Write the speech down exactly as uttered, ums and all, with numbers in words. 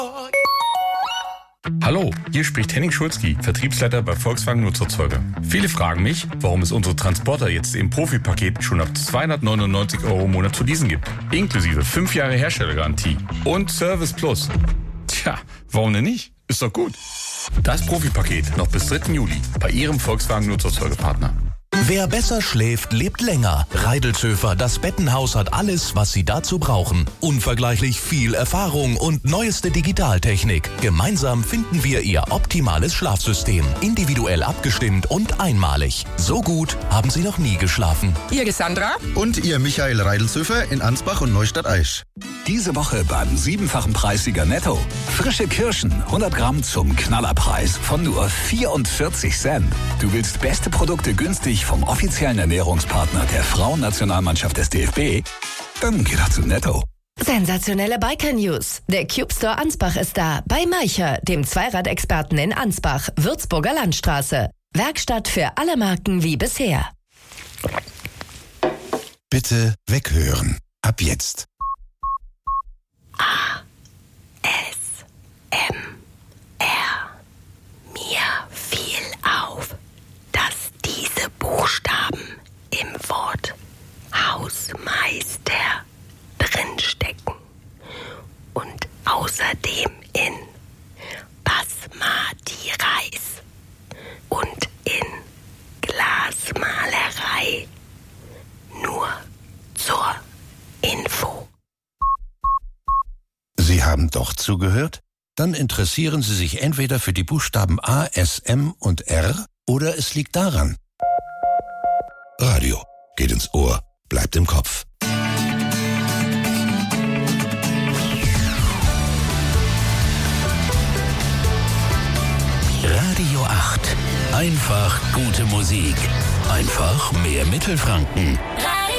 Hallo, hier spricht Henning Schulzki, Vertriebsleiter bei Volkswagen Nutzerzeuger. Viele fragen mich, warum es unsere Transporter jetzt im Profi-Paket schon ab zweihundertneunundneunzig Euro im Monat zu leasen gibt. Inklusive fünf Jahre Herstellergarantie und Service Plus. Tja, warum denn nicht? Ist doch gut. Das Profi-Paket noch bis dritten Juli bei Ihrem Volkswagen Nutzerzeugerpartner. Wer besser schläft, lebt länger. Reidelzöfer, das Bettenhaus hat alles, was Sie dazu brauchen. Unvergleichlich viel Erfahrung und neueste Digitaltechnik. Gemeinsam finden wir Ihr optimales Schlafsystem. Individuell abgestimmt und einmalig. So gut haben Sie noch nie geschlafen. Ihr Cassandra? Und Ihr Michael Reidelzöfer in Ansbach und Neustadt-Aisch. Diese Woche beim siebenfachen Preissieger Netto. Frische Kirschen, hundert Gramm zum Knallerpreis von nur vierundvierzig Cent. Du willst beste Produkte günstig vom offiziellen Ernährungspartner der Frauennationalmannschaft des D F B? Dann geh doch zu Netto. Sensationelle Biker-News. Der Cube Store Ansbach ist da. Bei Maicher, dem Zweiradexperten in Ansbach, Würzburger Landstraße. Werkstatt für alle Marken wie bisher. Bitte weghören. Ab jetzt. A. S. M. R. Mir fiel auf, dass diese Buchstaben im Wort Hausmeister drinstecken und außerdem in Basmati Reis und in Glasmalerei. Nur zur Info. Sie haben doch zugehört? Dann interessieren Sie sich entweder für die Buchstaben A, S, M und R oder es liegt daran. Radio geht ins Ohr, bleibt im Kopf. Radio acht. Einfach gute Musik. Einfach mehr Mittelfranken.